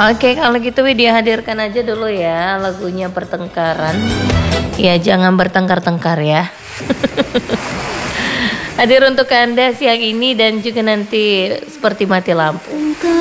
Oke, kalau gitu Widya hadirkan aja dulu ya lagunya Pertengkaran. Ya, jangan bertengkar-tengkar ya. Hadir untuk Anda siang ini dan juga nanti seperti mati lampu.